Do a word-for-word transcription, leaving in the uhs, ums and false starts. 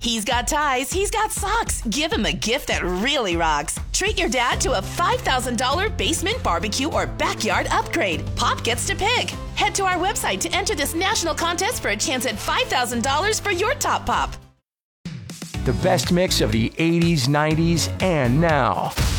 He's got ties, he's got socks. Give him a gift that really rocks. Treat your dad to a five thousand dollars basement, barbecue, or backyard upgrade. Pop gets to pick. Head to our website to enter this national contest for a chance at five thousand dollars for your top pop. The best mix of the eighties, nineties, and now.